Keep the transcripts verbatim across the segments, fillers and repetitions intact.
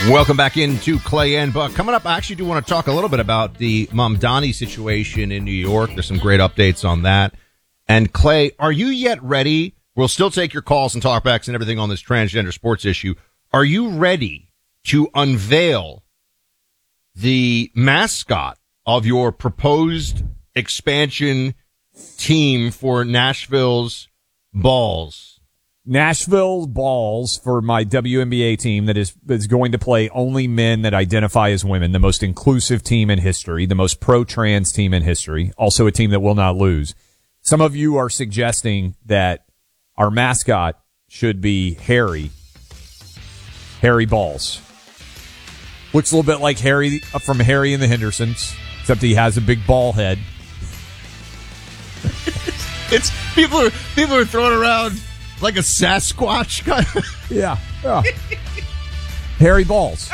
Welcome back into Clay and Buck. Coming up, I actually do want to talk a little bit about the Mamdani situation in New York. There's some great updates on that. And Clay, are you yet ready? We'll still take your calls and talkbacks and everything on this transgender sports issue. Are you ready to unveil the mascot of your proposed expansion team for Nashville's Balls? Nashville Balls for my W N B A team that is is going to play only men that identify as women, the most inclusive team in history, the most pro-trans team in history, also a team that will not lose. Some of you are suggesting that our mascot should be Harry. Harry Balls. Looks a little bit like Harry from Harry and the Hendersons, except he has a big ball head. It's people are people are throwing around like a Sasquatch kind of. Yeah. yeah. Harry Balls.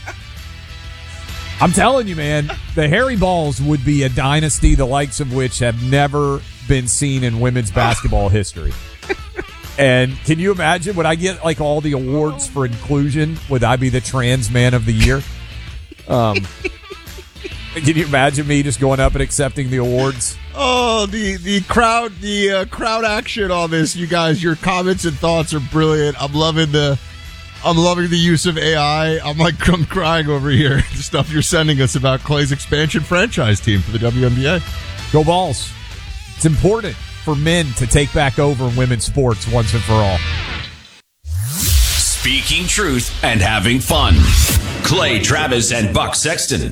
I'm telling you, man, the Harry Balls would be a dynasty the likes of which have never been seen in women's basketball history. And can you imagine, would I get like all the awards for inclusion? Would I be the trans man of the year? Um, can you imagine me just going up and accepting the awards? Oh, the, the crowd, the uh, crowd action on this, you guys, your comments and thoughts are brilliant. I'm loving the, I'm loving the use of A I. I'm like, I'm crying over here. The stuff you're sending us about Clay's expansion franchise team for the W N B A. Go Balls. It's important for men to take back over women's sports once and for all. Speaking truth and having fun. Clay Travis and Buck Sexton.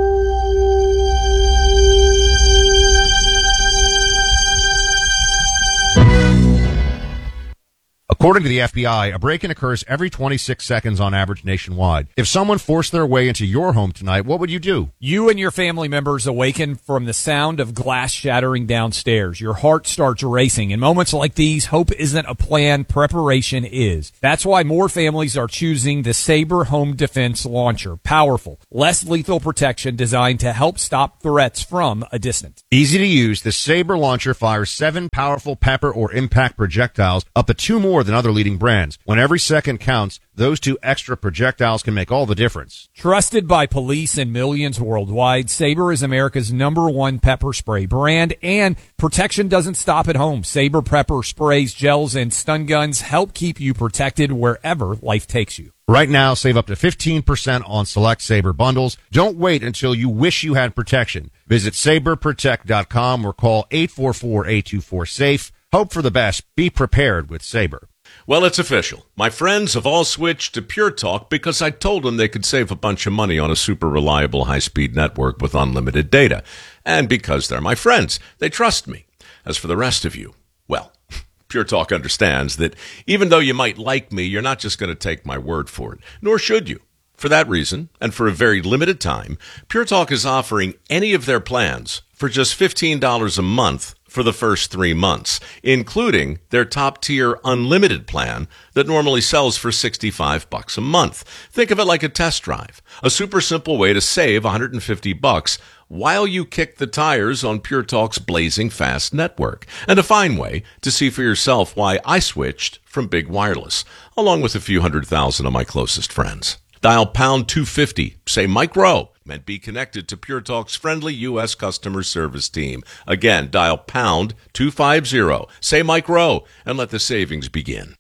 According to the F B I, a break-in occurs every twenty-six seconds on average nationwide. If someone forced their way into your home tonight, what would you do? You and your family members awaken from the sound of glass shattering downstairs. Your heart starts racing. In moments like these, hope isn't a plan, preparation is. That's why more families are choosing the Sabre Home Defense Launcher. Powerful, less lethal protection designed to help stop threats from a distance. Easy to use, the Sabre Launcher fires seven powerful pepper or impact projectiles, up to two more than other leading brands. When every second counts, those two extra projectiles can make all the difference. Trusted by police and millions worldwide, Sabre is America's number one pepper spray brand, and protection doesn't stop at home. Sabre pepper sprays, gels, and stun guns help keep you protected wherever life takes you. Right now, save up to fifteen percent on select Sabre bundles. Don't wait until you wish you had protection. Visit sabre protect dot com or call eight four four, eight two four, SAFE. Hope for the best. Be prepared with Sabre. Well, it's official. My friends have all switched to Pure Talk because I told them they could save a bunch of money on a super reliable high-speed network with unlimited data. And because they're my friends, they trust me. As for the rest of you, well, Pure Talk understands that even though you might like me, you're not just going to take my word for it, nor should you. For that reason, and for a very limited time, Pure Talk is offering any of their plans for just fifteen dollars a month for the first three months, including their top-tier unlimited plan that normally sells for sixty-five bucks a month. Think of it like a test drive, a super simple way to save one hundred fifty bucks while you kick the tires on Pure Talk's blazing fast network, and a fine way to see for yourself why I switched from Big Wireless, along with a few hundred thousand of my closest friends. Dial pound two fifty, say Mike Rowe, and be connected to Pure Talk's friendly U S customer service team. Again, dial pound two fifty, say Mike Rowe, and let the savings begin.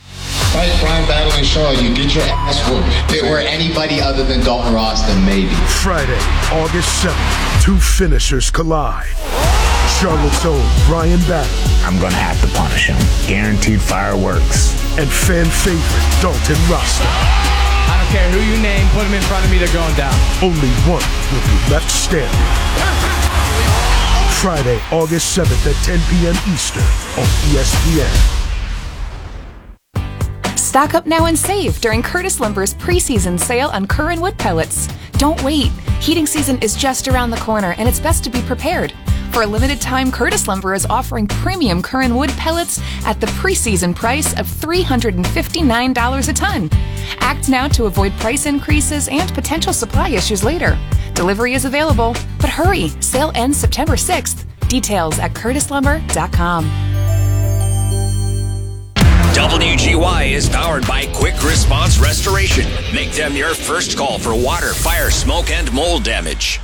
Fight Brian Battling Shaw, you get your ass whooped. If it were anybody other than Dalton Ross, then maybe. Friday, August seventh, two finishers collide. Charlotte's own Brian Battling. I'm going to have to punish him. Guaranteed fireworks. And fan favorite Dalton Rasta. I don't care who you name, put them in front of me, they're going down. Only one will be left standing. Friday, August seventh at ten p.m. Eastern on E S P N. Stock up now and save during Curtis Lumber's preseason sale on Curran wood pellets. Don't wait. Heating season is just around the corner, and it's best to be prepared. For a limited time, Curtis Lumber is offering premium Curran wood pellets at the preseason price of three hundred fifty-nine dollars a ton. Act now to avoid price increases and potential supply issues later. Delivery is available, but hurry, sale ends September sixth. Details at curtis lumber dot com. W G Y is powered by Quick Response Restoration. Make them your first call for water, fire, smoke, and mold damage.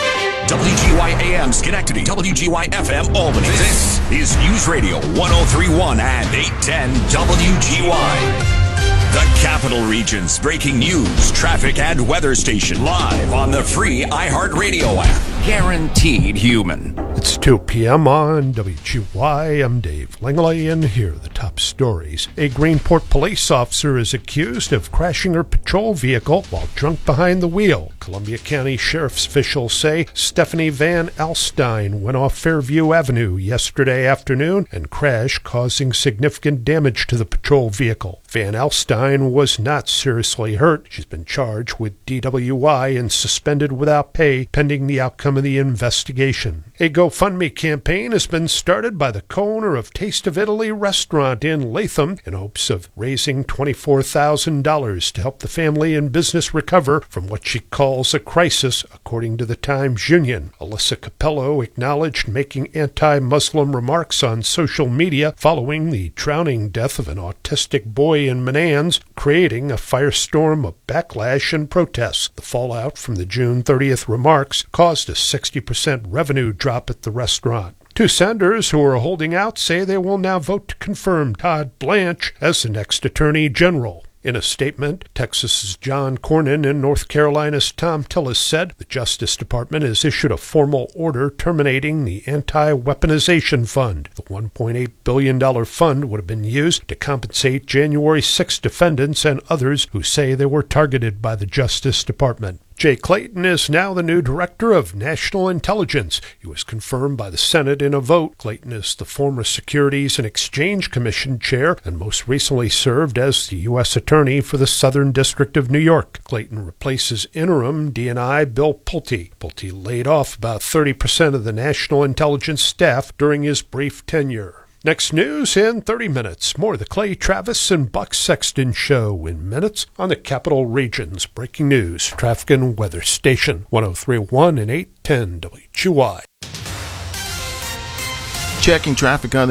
W G Y A M Schenectady, W G Y F M Albany. This is News Radio one oh three point one and eight ten W G Y. The Capital Region's breaking news, traffic, and weather station live on the free iHeartRadio app. Guaranteed human. It's two p.m. on W G Y. I'm Dave Langley, and here are the top stories. A Greenport police officer is accused of crashing her patrol vehicle while drunk behind the wheel. Columbia County Sheriff's officials say Stephanie Van Alstyne went off Fairview Avenue yesterday afternoon and crashed, causing significant damage to the patrol vehicle. Van Alstyne was not seriously hurt. She's been charged with D W I and suspended without pay pending the outcome of the investigation. A GoFundMe campaign has been started by the co-owner of Taste of Italy restaurant in Latham in hopes of raising twenty-four thousand dollars to help the family and business recover from what she calls a crisis, according to the Times Union. Alyssa Capello acknowledged making anti-Muslim remarks on social media following the drowning death of an autistic boy in Menands, creating a firestorm of backlash and protests. The fallout from the June thirtieth remarks caused a sixty percent revenue drop at the restaurant. Two senators who are holding out say they will now vote to confirm Todd Blanche as the next Attorney General. In a statement, Texas's John Cornyn and North Carolina's Tom Tillis said the Justice Department has issued a formal order terminating the Anti-Weaponization Fund. The one point eight billion dollars fund would have been used to compensate January sixth defendants and others who say they were targeted by the Justice Department. Jay Clayton is now the new Director of National Intelligence. He was confirmed by the Senate in a vote. Clayton is the former Securities and Exchange Commission chair and most recently served as the U S Attorney for the Southern District of New York. Clayton replaces interim D and I Bill Pulte. Pulte laid off about thirty percent of the National Intelligence staff during his brief tenure. Next news in thirty minutes. More of the Clay Travis and Buck Sexton Show in minutes on the Capital Region's breaking news, traffic and weather station, one oh three point one and eight ten W G Y. Checking traffic on